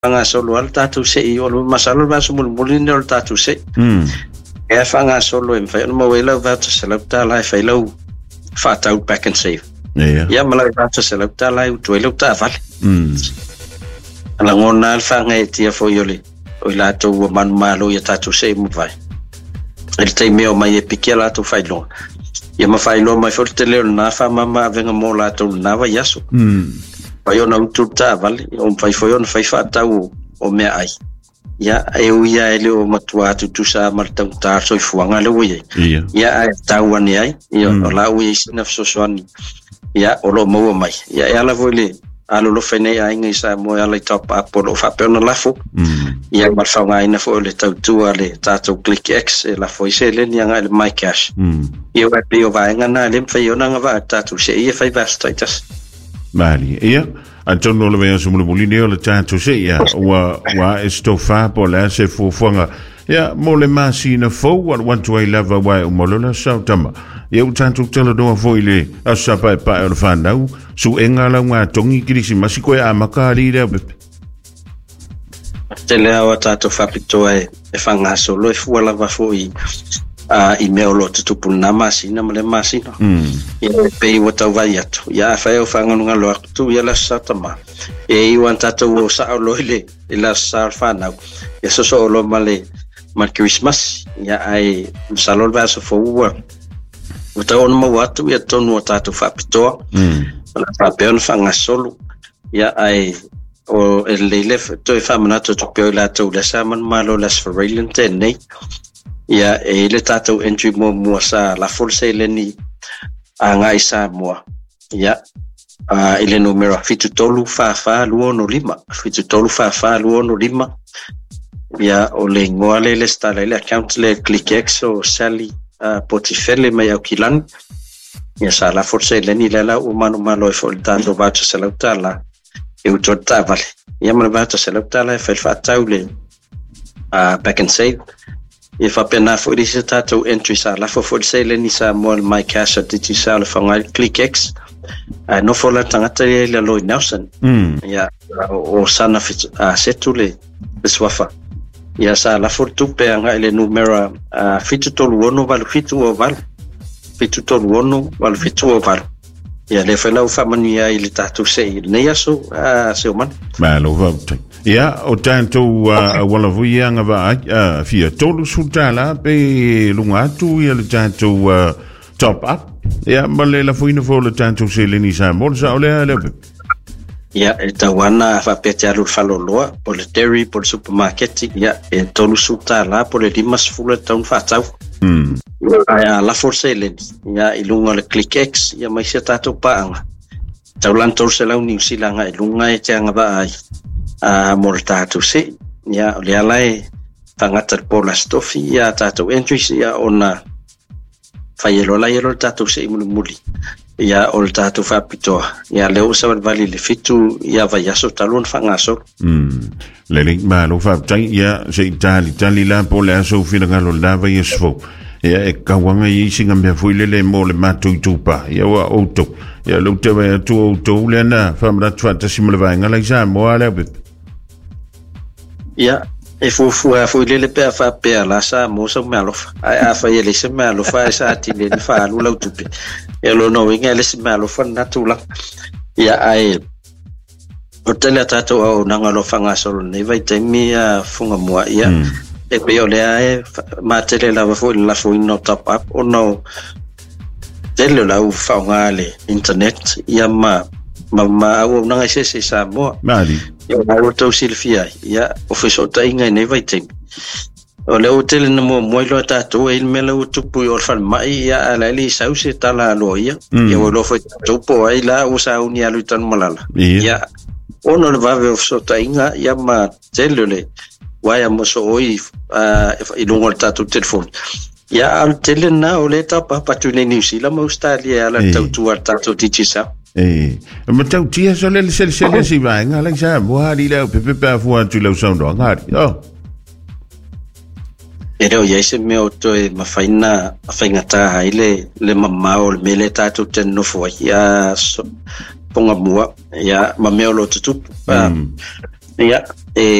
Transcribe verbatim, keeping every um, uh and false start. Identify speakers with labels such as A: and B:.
A: fanga solo al tatu se I o masalo va so mulmulin al tatu se
B: mm
A: e fanga solo en fa mo wela va to select la fa lo fa out back and save
B: yeah
A: ya mala va to select la u to lo ta val
B: mm
A: la ngona al fanga e tia fo yole o la to man malo ya tatu se mo vai el te meo mai e pikela to fa lo ya ma fa lo mai forte le na fa mama venga mo la to na va yaso
B: mm
A: pa yo na ututa vale o fai foi on fai fata o o me ai ya eu ya ele o matua tu tu sa marta ta so fuanga le we
B: yeah
A: ya ta wani ai yo la we sina so swani ya o lo mo mai ya ya la vole alo lo fene ai ngai sa mo ya le top up o lo fa pe na la fo
B: mm
A: ya mar fa ngai na fo le tau tu ale ta to click x la fo se le ni nga my cash
B: mm
A: yo va pe o va nga na le fa yo na nga va ta tu se e fa va status
B: Mali, ia. Antonio le vea sumule mulini o le tātou se ia. Wa, wa estofa po la se fufuanga. Ia, mo le masi na fau, wa wantu ai lava wai umolola sau tama. Ia u tātou tala doa foi le asapa e pae o le whanau. Su enga la ngā tongi kirisi masi koe a makari lea pepe.
A: Te lea wa tātou whapitoa e, e whanga solo e fua lava foi a uh, i mea o lo te tupu na masina ma le masina
B: mm
A: ia pe i wata vai atu ia whai o whanganunga lo atu ia la satama e i wan tātou o sa o lo ile i la sa whanau ia soso o lo male ma Christmas ia ai salol vaso fo ua wata o nama watu ia tonu o tātou whapitoa
B: mm
A: la whapeo na whanga solo ia ai o e leile to e whamanato tu peo la tau la saman malo las Farrellian tenei ia e le tātou entry mo mua sa la forse le ni a ngai sa mua ia a ele numero fitu tolu fa fa luono lima fitu tolu fa fa luono lima ia o le ngoa le le sta le account le click x o sali a potifele mai au kilan ia sa la forse le ni le la o mano malo e fol tanto vacio se la tala e u tota vale ia ma vacio se la tala e fa fa taule a back and save e fa pena fo di se tatou entry sa la fo fo se le ni sa mo my cash at ti sa le fanga click x a no fo la tangata le le Lloyd Nelson
B: mm
A: ya o sana fit a setule beswafa ya sa la fo tu pe nga le numero a fitu tolu wono val fitu o val fitu tolu wono val fitu o val ya le fa la fa mani ya ile tatou se ne ya so a se o man
B: ma lo va ia o tanto wala vuia nga va a fia tolu sultala pe lunga tu ia le tanto top up ia male la fuina fo le tanto se le ni sa mo sa ole le
A: ia e tawana fa pete alu faloloa po le dairy po le supermarket ia e tolu sultala po le dimas fula taun fa tau
B: mm
A: ia la forse le ia i lunga le click x ia mai se tato paanga taulan tolu se lau ni silanga i lunga e te anga va ai a morta tu se ya le alai tangata por la stofi ya tato entries ya ona fayelo la yelo tato se muli ya ol tato fa pito ya le usa vali le fitu ya va ya so talon fangaso
B: mm le link ma lo fa tai ya se tali tali la por la so fina ngalo la va yesfo ya e kawanga yi singa me fuile le mo le matu tupa ya wa auto ya lo te va tu auto le na fa mra twata simle va ngala sa mo ala bit
A: ia e fu fu a fu le pe fa pe la sa mo so me alo a fa ye le se me alo fa sa ti le fa lu la tupe e lo no inga le se me alo fa natula ia ai o tele tato o nanga lo fanga solo ne vai te mi a funga mo ia e pe o le ai ma tele la fu la fu no top up o no tele la u fa ngale internet ia ma ma ma o nanga se se sa mo
B: mali
A: eu vou te Silvia ia o feso ta inga nei vai tem o le hotel no mo mo lo ta to il me lo tupu o fa mai ia ala li sa usi tala lo ia e o lo foi tupu ai la o sa uni alu tan malala ia o no va ve o so ta inga ia ma telele wai mo so oi i lungo ta tu telefon ia al telena o le ta pa pa tu ne ni si la mo sta li ala ta tu ta tu ti sa
B: eh ma tau tia so le se se si va nga la sa mo ha di la pe pe fu tu lo so ndo nga oh
A: Pero ya ese me auto e ma faina faina ta ile le mamma o le le ta tu ten no fo ya ponga mua ya ma me lo tu pa ia e